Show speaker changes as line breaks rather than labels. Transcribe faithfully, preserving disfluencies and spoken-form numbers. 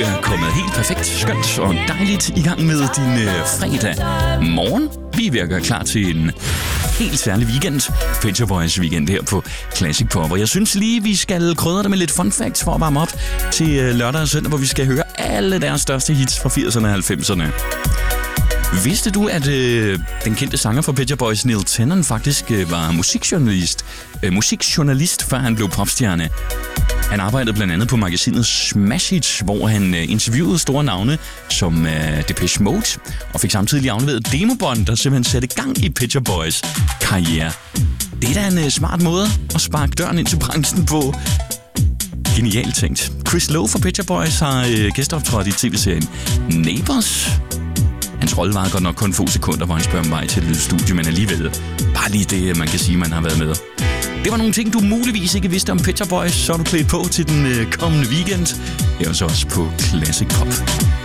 er kommet helt perfekt, skønt og dejligt i gang med din øh, fredag morgen. Vi virker klar til en helt særlig weekend. Pet Boys weekend her på Classic Pop. Og jeg synes lige, vi skal krydre det med lidt fun facts for at varme op til øh, lørdag og søndag, hvor vi skal høre alle deres største hits fra firserne og halvfemserne. Vidste du, at øh, den kendte sanger fra Pet Boys, Neil Tennant, faktisk øh, var musikjournalist, øh, musikjournalist, før han blev popstjerne? Han arbejdede blandt andet på magasinet Smash Hits, hvor han øh, interviewede store navne som øh, Depeche Mode, og fik samtidig afleveret demobånd, der simpelthen satte gang i Pet Boys karriere. Det er da en øh, smart måde at sparke døren ind til branchen på. Genialt tænkt. Chris Lowe fra Pet Boys har øh, gæsteoptrådt i tv-serien Neighbours. Hans rolle var godt nok kun få sekunder, hvor han spørger om vej til et lille studie, men alligevel bare lige det, man kan sige, man har været med. Det var nogle ting, du muligvis ikke vidste om Pet Boys, så er du klædt på til den øh, kommende weekend. Her hos os på Classic Pop.